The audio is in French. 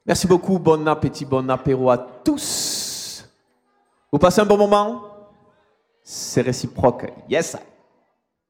Merci beaucoup, bon appétit, bon apéro à tous. Vous passez un bon moment? C'est réciproque. Yes.